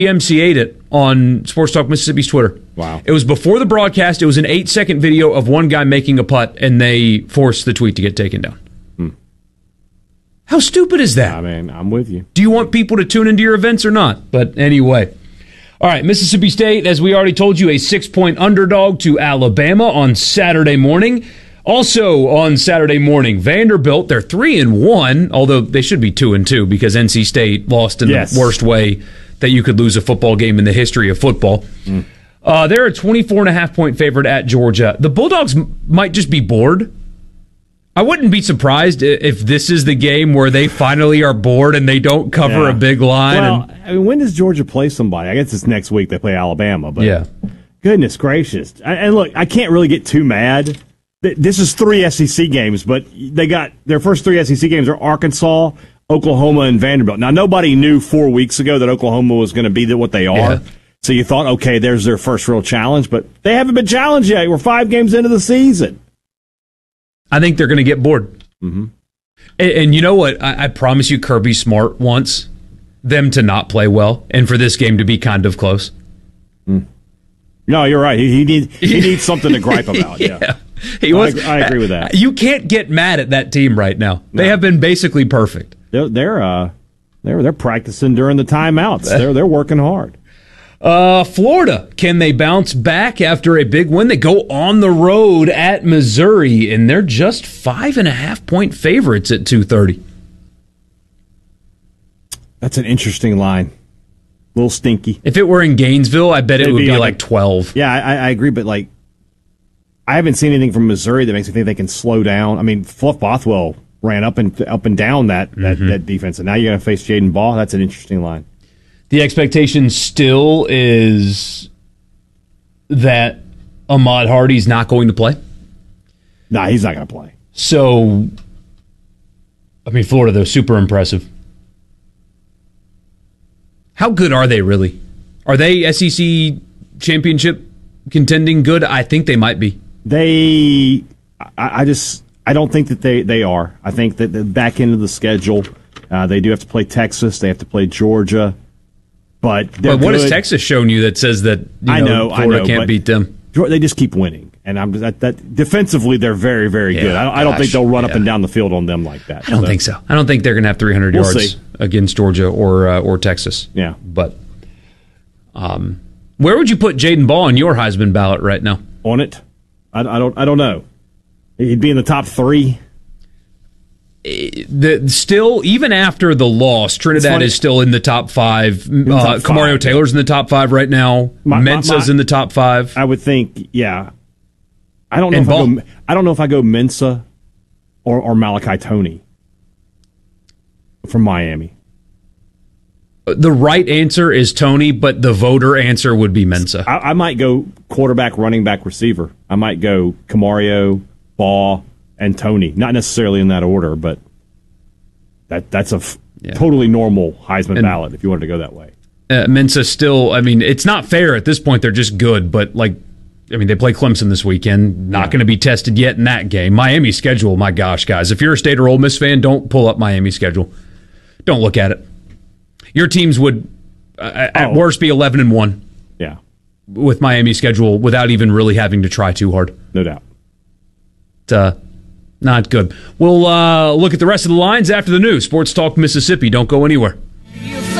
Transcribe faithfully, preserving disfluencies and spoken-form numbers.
M C A'd it on Sports Talk Mississippi's Twitter. Wow. It was before the broadcast. It was an eight-second video of one guy making a putt, and they forced the tweet to get taken down. Hmm. How stupid is that? I mean, I'm with you. Do you want people to tune into your events or not? But anyway. All right, Mississippi State, as we already told you, a six-point underdog to Alabama on Saturday morning. Also on Saturday morning, Vanderbilt, they're three and one, although they should be two and two because N C State lost in yes. the worst way that you could lose a football game in the history of football. Mm. Uh, they're a twenty-four and a half point favorite at Georgia. The Bulldogs m- might just be bored. I wouldn't be surprised if this is the game where they finally are bored and they don't cover yeah. a big line. Well, and, I mean, when does Georgia play somebody? I guess it's next week they play Alabama. But yeah. Goodness gracious. And look, I can't really get too mad. This is three S E C games, but they got their first three S E C games are Arkansas, Oklahoma, and Vanderbilt. Now, nobody knew four weeks ago that Oklahoma was going to be what they are. Yeah. So you thought, okay, there's their first real challenge, but they haven't been challenged yet. We're five games into the season. I think they're going to get bored. Mm-hmm. And, and you know what? I, I promise you Kirby Smart wants them to not play well and for this game to be kind of close. Mm. No, you're right. He, he, need, he needs something to gripe about. yeah. yeah. He was, I, I agree with that. You can't get mad at that team right now. They no. have been basically perfect. They're they're uh, they're they're practicing during the timeouts. They're they're working hard. Uh, Florida, can they bounce back after a big win? They go on the road at Missouri, and they're just five and a half point favorites at two thirty. That's an interesting line. A little stinky. If it were in Gainesville, I bet it It'd would be, be like, like twelve. Yeah, I, I agree, but like, I haven't seen anything from Missouri that makes me think they can slow down. I mean, Fluff Bothwell ran up and up and down that that, mm-hmm. that defense, and now you're going to face Jaden Ball. That's an interesting line. The expectation still is that Ahmad Hardy's not going to play. No, nah, he's not going to play. So, I mean, Florida, they're super impressive. How good are they really? Are they S E C championship contending good? I think they might be. They, I, I just, I don't think that they, they are. I think that the back end of the schedule, uh, they do have to play Texas. They have to play Georgia. But, but what good. has Texas shown you that says that you know, I know, Florida I know, can't beat them? They just keep winning, and I'm that, that defensively they're very, very yeah, good. I, I don't think they'll run yeah. up and down the field on them like that. I don't so. think so. I don't think they're going to have three hundred we'll yards see. against Georgia or uh, or Texas. Yeah, but um, where would you put Jaden Ball on your Heisman ballot right now? On it, I, I don't. I don't know. He'd be in the top three. The, still, even after the loss, Trinidad is still in the top five. The top uh, Kamario five. Taylor's in the top five right now. My, Mensa's my, my, in the top five. I would think, yeah. I don't know and if Ball, I go. I don't know if I go Mensa or, or Malachi Toney from Miami. The right answer is Toney, but the voter answer would be Mensa. I, I might go quarterback, running back, receiver. I might go Kamario, Ball, and Toney. Not necessarily in that order, but that that's a f- yeah. totally normal Heisman and, ballot if you wanted to go that way. Uh, Mensa still, I mean, it's not fair at this point. They're just good, but like, I mean, they play Clemson this weekend. Not yeah. going to be tested yet in that game. Miami schedule, my gosh, guys. If you're a State or Ole Miss fan, don't pull up Miami schedule. Don't look at it. Your teams would, uh, at oh. worst, be eleven and one. Yeah. With Miami schedule without even really having to try too hard. No doubt. It's, uh, not good. We'll uh, look at the rest of the lines after the news. Sports Talk Mississippi. Don't go anywhere.